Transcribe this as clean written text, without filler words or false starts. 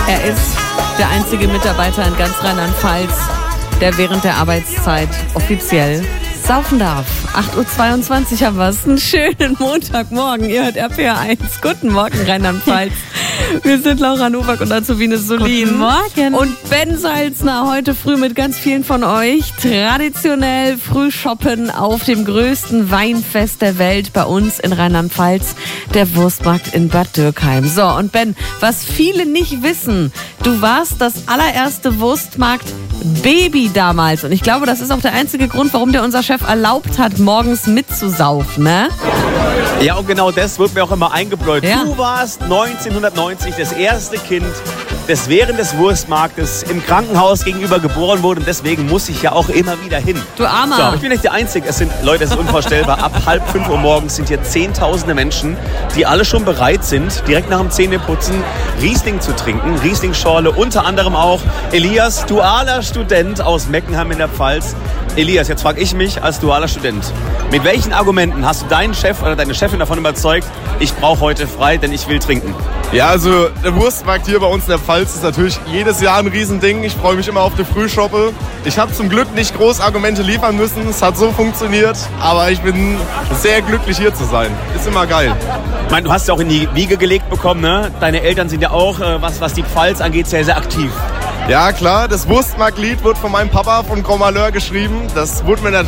Er ist der einzige Mitarbeiter in ganz Rheinland-Pfalz, der während der Arbeitszeit offiziell saufen darf. 8.22 Uhr haben wir es. Einen schönen Montagmorgen. Ihr hört RPR1. Guten Morgen, Rheinland-Pfalz. Wir sind Laura Nowak und Azubine Solin. Guten Morgen. Und Ben Salzner heute früh mit ganz vielen von euch. Traditionell früh shoppen auf dem größten Weinfest der Welt bei uns in Rheinland-Pfalz, der Wurstmarkt in Bad Dürkheim. So, und Ben, was viele nicht wissen, du warst das allererste Wurstmarkt-Baby damals. Und ich glaube, das ist auch der einzige Grund, warum dir unser Chef erlaubt hat, morgens mitzusaufen, ne? Ja, und genau das wird mir auch immer eingebläut. Ja. Du warst 1990 das erste Kind, das während des Wurstmarktes im Krankenhaus gegenüber geboren wurde. Und deswegen muss ich ja auch immer wieder hin. Du Armer. So, ich bin nicht der Einzige. Leute, es ist unvorstellbar. Ab 4:30 Uhr morgens sind hier Zehntausende Menschen, die alle schon bereit sind, direkt nach dem Zähneputzen Riesling zu trinken. Riesling-Schorle, unter anderem auch Elias, dualer Student aus Meckenheim in der Pfalz. Elias, jetzt frage ich mich als dualer Student, mit welchen Argumenten hast du deinen Chef oder deine Chefin davon überzeugt, ich brauche heute frei, denn ich will trinken? Ja, also der Wurstmarkt hier bei uns in der Pfalz ist natürlich jedes Jahr ein Riesending. Ich freue mich immer auf die Frühschoppe. Ich habe zum Glück nicht groß Argumente liefern müssen. Es hat so funktioniert, aber ich bin sehr glücklich hier zu sein. Ist immer geil. Ich meine, du hast ja auch in die Wiege gelegt bekommen, ne? Deine Eltern sind ja auch, was die Pfalz angeht, sehr, sehr aktiv. Ja klar, das Wurstmarktlied wird von meinem Papa von Grand Malheur geschrieben. Das wurde mir